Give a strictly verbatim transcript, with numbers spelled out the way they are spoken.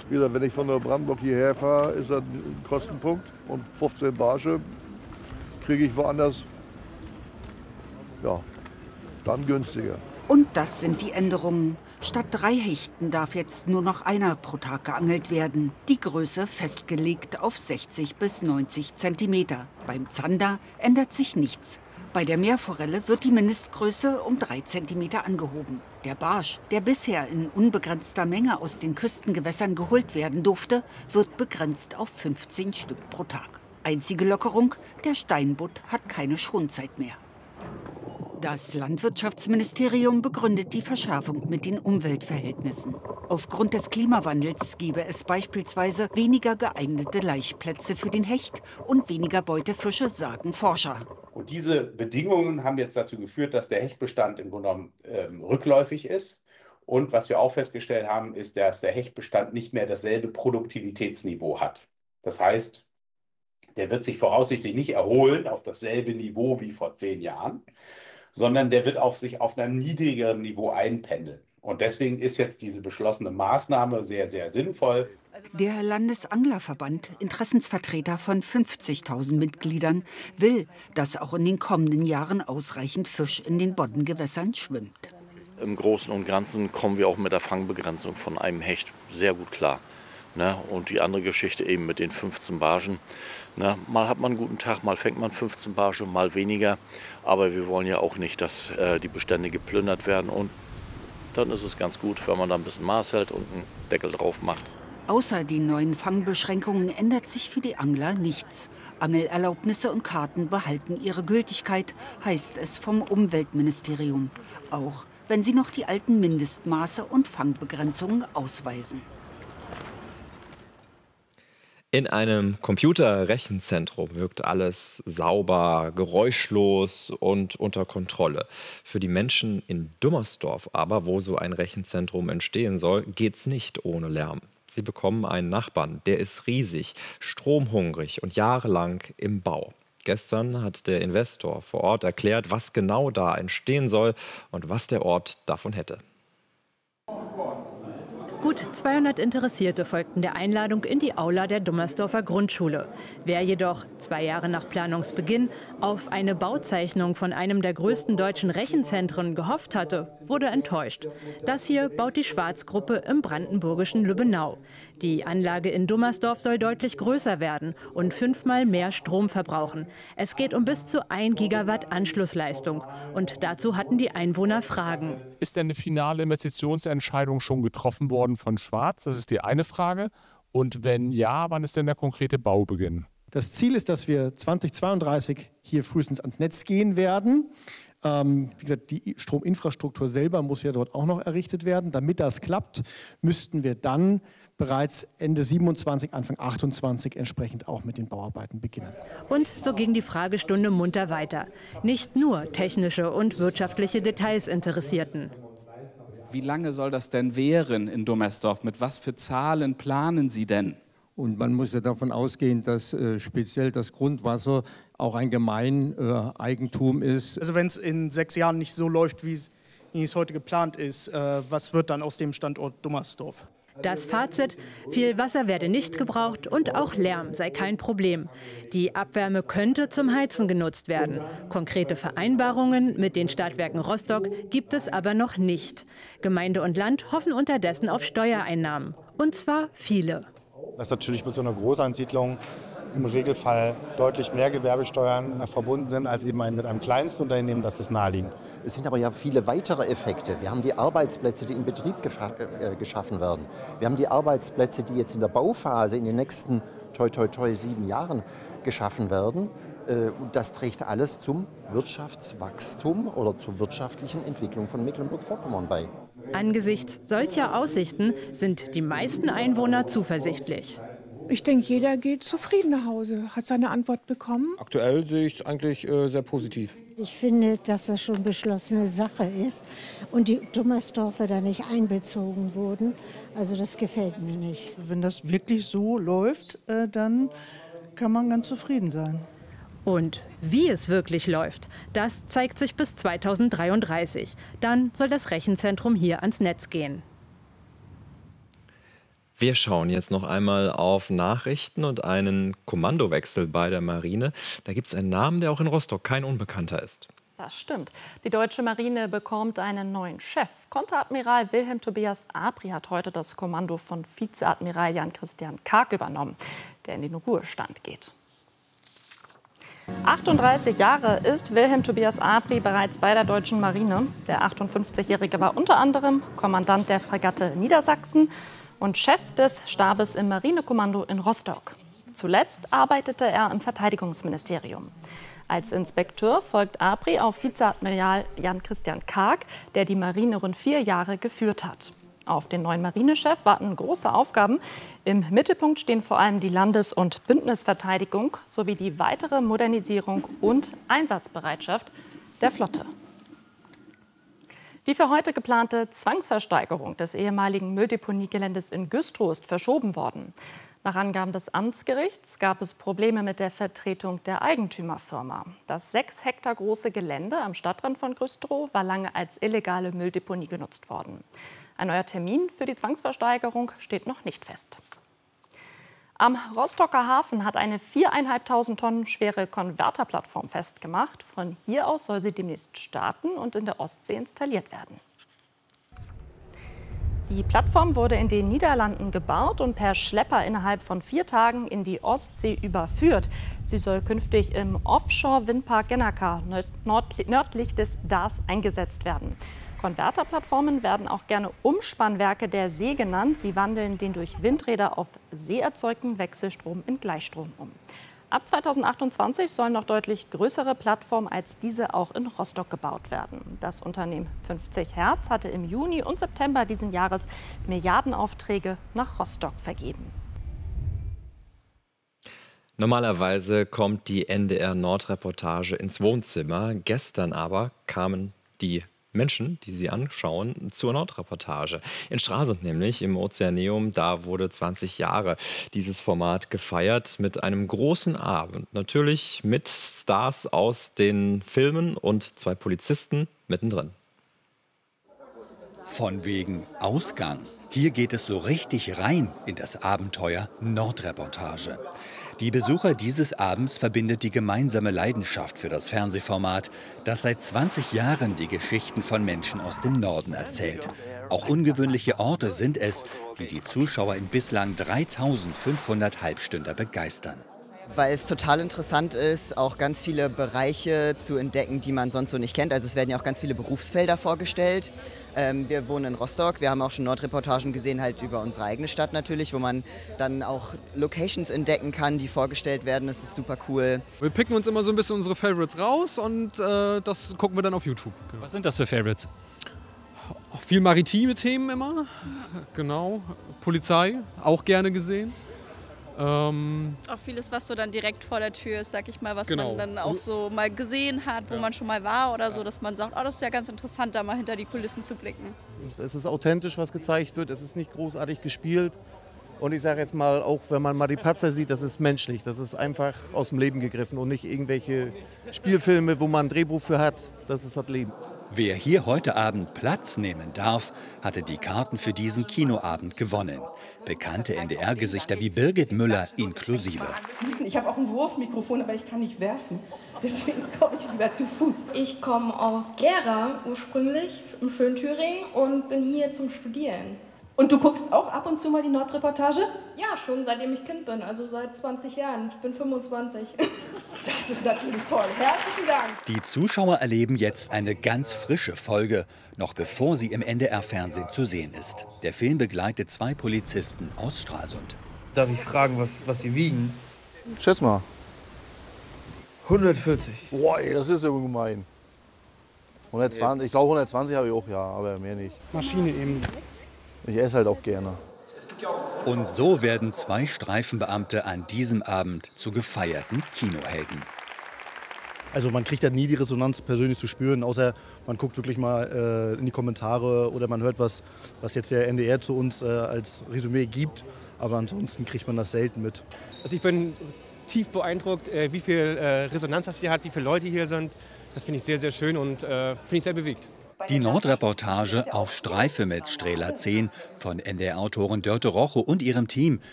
Wie gesagt, wenn ich von Neubrandenburg hierher fahre, ist das ein Kostenpunkt. Und fünfzehn Barsche kriege ich woanders, ja, dann günstiger. Und das sind die Änderungen. Statt drei Hechten darf jetzt nur noch einer pro Tag geangelt werden. Die Größe festgelegt auf sechzig bis neunzig Zentimeter. Beim Zander ändert sich nichts. Bei der Meerforelle wird die Mindestgröße um drei Zentimeter angehoben. Der Barsch, der bisher in unbegrenzter Menge aus den Küstengewässern geholt werden durfte, wird begrenzt auf fünfzehn Stück pro Tag. Einzige Lockerung, der Steinbutt hat keine Schonzeit mehr. Das Landwirtschaftsministerium begründet die Verschärfung mit den Umweltverhältnissen. Aufgrund des Klimawandels gebe es beispielsweise weniger geeignete Laichplätze für den Hecht und weniger Beutefische, sagen Forscher. Und diese Bedingungen haben jetzt dazu geführt, dass der Hechtbestand im Grunde genommen ähm, rückläufig ist. Und was wir auch festgestellt haben, ist, dass der Hechtbestand nicht mehr dasselbe Produktivitätsniveau hat. Das heißt, der wird sich voraussichtlich nicht erholen auf dasselbe Niveau wie vor zehn Jahren, sondern der wird auf sich auf einem niedrigeren Niveau einpendeln. Und deswegen ist jetzt diese beschlossene Maßnahme sehr, sehr sinnvoll. Der Landesanglerverband, Interessensvertreter von fünfzigtausend Mitgliedern, will, dass auch in den kommenden Jahren ausreichend Fisch in den Boddengewässern schwimmt. Im Großen und Ganzen kommen wir auch mit der Fangbegrenzung von einem Hecht sehr gut klar. Ne? Und die andere Geschichte eben mit den fünfzehn Barschen. Ne? Mal hat man einen guten Tag, mal fängt man fünfzehn Barsche, mal weniger. Aber wir wollen ja auch nicht, dass äh, die Bestände geplündert werden. Und dann ist es ganz gut, wenn man da ein bisschen Maß hält und einen Deckel drauf macht. Außer den neuen Fangbeschränkungen ändert sich für die Angler nichts. Angelerlaubnisse und Karten behalten ihre Gültigkeit, heißt es vom Umweltministerium. Auch wenn sie noch die alten Mindestmaße und Fangbegrenzungen ausweisen. In einem Computerrechenzentrum wirkt alles sauber, geräuschlos und unter Kontrolle. Für die Menschen in Dummersdorf aber, wo so ein Rechenzentrum entstehen soll, geht's nicht ohne Lärm. Sie bekommen einen Nachbarn, der ist riesig, stromhungrig und jahrelang im Bau. Gestern hat der Investor vor Ort erklärt, was genau da entstehen soll und was der Ort davon hätte. Gut zweihundert Interessierte folgten der Einladung in die Aula der Dummersdorfer Grundschule. Wer jedoch, zwei Jahre nach Planungsbeginn, auf eine Bauzeichnung von einem der größten deutschen Rechenzentren gehofft hatte, wurde enttäuscht. Das hier baut die Schwarz-Gruppe im brandenburgischen Lübbenau. Die Anlage in Dummersdorf soll deutlich größer werden und fünfmal mehr Strom verbrauchen. Es geht um bis zu ein Gigawatt Anschlussleistung. Und dazu hatten die Einwohner Fragen. Ist denn eine finale Investitionsentscheidung schon getroffen worden von Schwarz? Das ist die eine Frage. Und wenn ja, wann ist denn der konkrete Baubeginn? Das Ziel ist, dass wir zweitausendzweiunddreißig hier frühestens ans Netz gehen werden. Ähm, wie gesagt, die Strominfrastruktur selber muss ja dort auch noch errichtet werden. Damit das klappt, müssten wir dann bereits Ende siebenundzwanzig, Anfang achtundzwanzig entsprechend auch mit den Bauarbeiten beginnen. Und so ging die Fragestunde munter weiter. Nicht nur technische und wirtschaftliche Details interessierten. Wie lange soll das denn währen in Dummersdorf? Mit was für Zahlen planen Sie denn? Und man muss ja davon ausgehen, dass äh, speziell das Grundwasser auch ein Gemeineigentum äh, ist. Also wenn es in sechs Jahren nicht so läuft, wie es heute geplant ist, äh, was wird dann aus dem Standort Dummersdorf? Das Fazit: Viel Wasser werde nicht gebraucht und auch Lärm sei kein Problem. Die Abwärme könnte zum Heizen genutzt werden. Konkrete Vereinbarungen mit den Stadtwerken Rostock gibt es aber noch nicht. Gemeinde und Land hoffen unterdessen auf Steuereinnahmen. Und zwar viele. Dass natürlich mit so einer Großansiedlung im Regelfall deutlich mehr Gewerbesteuern äh, verbunden sind als eben ein, mit einem Kleinstunternehmen, das ist naheliegend. Es sind aber ja viele weitere Effekte. Wir haben die Arbeitsplätze, die im Betrieb äh, geschaffen werden. Wir haben die Arbeitsplätze, die jetzt in der Bauphase in den nächsten toi toi toi sieben Jahren geschaffen werden. Äh, und das trägt alles zum Wirtschaftswachstum oder zur wirtschaftlichen Entwicklung von Mecklenburg-Vorpommern bei. Angesichts solcher Aussichten sind die meisten Einwohner zuversichtlich. Ich denke, jeder geht zufrieden nach Hause, hat seine Antwort bekommen. Aktuell sehe ich es eigentlich äh, sehr positiv. Ich finde, dass das schon beschlossene Sache ist und die Dummersdorfer da nicht einbezogen wurden. Also das gefällt mir nicht. Wenn das wirklich so läuft, äh, dann kann man ganz zufrieden sein. Und wie es wirklich läuft, das zeigt sich bis zweitausenddreiunddreißig. Dann soll das Rechenzentrum hier ans Netz gehen. Wir schauen jetzt noch einmal auf Nachrichten und einen Kommandowechsel bei der Marine. Da gibt es einen Namen, der auch in Rostock kein Unbekannter ist. Das stimmt. Die deutsche Marine bekommt einen neuen Chef. Konteradmiral Wilhelm Tobias Apri hat heute das Kommando von Vizeadmiral Jan-Christian Karg übernommen, der in den Ruhestand geht. achtunddreißig Jahre ist Wilhelm Tobias Apri bereits bei der deutschen Marine. Der achtundfünfzigjährige war unter anderem Kommandant der Fregatte Niedersachsen und Chef des Stabes im Marinekommando in Rostock. Zuletzt arbeitete er im Verteidigungsministerium. Als Inspekteur folgt Apri auf Vizeadmiral Jan-Christian Karg, der die Marine rund vier Jahre geführt hat. Auf den neuen Marinechef warten große Aufgaben. Im Mittelpunkt stehen vor allem die Landes- und Bündnisverteidigung sowie die weitere Modernisierung und Einsatzbereitschaft der Flotte. Die für heute geplante Zwangsversteigerung des ehemaligen Mülldeponiegeländes in Güstrow ist verschoben worden. Nach Angaben des Amtsgerichts gab es Probleme mit der Vertretung der Eigentümerfirma. Das sechs Hektar große Gelände am Stadtrand von Güstrow war lange als illegale Mülldeponie genutzt worden. Ein neuer Termin für die Zwangsversteigerung steht noch nicht fest. Am Rostocker Hafen hat eine viertausendfünfhundert Tonnen schwere Konverterplattform festgemacht. Von hier aus soll sie demnächst starten und in der Ostsee installiert werden. Die Plattform wurde in den Niederlanden gebaut und per Schlepper innerhalb von vier Tagen in die Ostsee überführt. Sie soll künftig im Offshore-Windpark Gennaker nördlich des Dars eingesetzt werden. Konverterplattformen werden auch gerne Umspannwerke der See genannt. Sie wandeln den durch Windräder auf See erzeugten Wechselstrom in Gleichstrom um. Ab zweitausendachtundzwanzig sollen noch deutlich größere Plattformen als diese auch in Rostock gebaut werden. Das Unternehmen fünfzig Hertz hatte im Juni und September diesen Jahres Milliardenaufträge nach Rostock vergeben. Normalerweise kommt die N D R-Nord-Reportage ins Wohnzimmer. Gestern aber kamen die Menschen, die sie anschauen, zur Nordreportage. In Stralsund nämlich, im Ozeaneum, da wurde zwanzig Jahre dieses Format gefeiert mit einem großen Abend. Natürlich mit Stars aus den Filmen und zwei Polizisten mittendrin. Von wegen Ausgang. Hier geht es so richtig rein in das Abenteuer Nordreportage. Die Besucher dieses Abends verbindet die gemeinsame Leidenschaft für das Fernsehformat, das seit zwanzig Jahren die Geschichten von Menschen aus dem Norden erzählt. Auch ungewöhnliche Orte sind es, die die Zuschauer in bislang dreitausendfünfhundert Halbstünder begeistern. Weil es total interessant ist, auch ganz viele Bereiche zu entdecken, die man sonst so nicht kennt. Also es werden ja auch ganz viele Berufsfelder vorgestellt. Ähm, wir wohnen in Rostock, wir haben auch schon Nordreportagen gesehen, halt über unsere eigene Stadt natürlich, wo man dann auch Locations entdecken kann, die vorgestellt werden. Das ist super cool. Wir picken uns immer so ein bisschen unsere Favorites raus und äh, das gucken wir dann auf YouTube. Was sind das für Favorites? Auch viel maritime Themen immer, genau. Polizei, auch gerne gesehen. Ähm, auch vieles, was so dann direkt vor der Tür ist, sag ich mal, was genau. man dann auch so mal gesehen hat, wo ja. man schon mal war oder so, dass man sagt, oh, das ist ja ganz interessant, da mal hinter die Kulissen zu blicken. Es ist authentisch, was gezeigt wird, es ist nicht großartig gespielt und ich sage jetzt mal, auch wenn man mal die Patzer sieht, das ist menschlich, das ist einfach aus dem Leben gegriffen und nicht irgendwelche Spielfilme, wo man ein Drehbuch für hat, das ist das Leben. Wer hier heute Abend Platz nehmen darf, hatte die Karten für diesen Kinoabend gewonnen. Bekannte N D R-Gesichter wie Birgit Müller inklusive. Ich habe auch ein Wurfmikrofon, aber ich kann nicht werfen. Deswegen komme ich lieber zu Fuß. Ich komme aus Gera ursprünglich, im schönen Thüringen, und bin hier zum Studieren. Und du guckst auch ab und zu mal die Nordreportage? Ja, schon seitdem ich Kind bin, also seit zwanzig Jahren. Ich bin fünfundzwanzig. Das ist natürlich toll. Herzlichen Dank. Die Zuschauer erleben jetzt eine ganz frische Folge, noch bevor sie im N D R-Fernsehen zu sehen ist. Der Film begleitet zwei Polizisten aus Stralsund. Darf ich fragen, was, was sie wiegen? Schätz mal. hundertvierzig. Boah, ey, das ist ja gemein. hundertzwanzig, ich glaube hundertzwanzig habe ich auch, ja, aber mehr nicht. Maschine eben. Ich esse halt auch gerne. Und so werden zwei Streifenbeamte an diesem Abend zu gefeierten Kinohelden. Also man kriegt ja nie die Resonanz persönlich zu spüren, außer man guckt wirklich mal äh, in die Kommentare oder man hört, was, was jetzt der N D R zu uns äh, als Resümee gibt. Aber ansonsten kriegt man das selten mit. Also ich bin tief beeindruckt, äh, wie viel äh, Resonanz das hier hat, wie viele Leute hier sind. Das finde ich sehr, sehr schön und äh, finde ich sehr bewegt. Die Nordreportage auf Streife mit Strela zehn von N D R-Autorin Dörte Roche und ihrem Team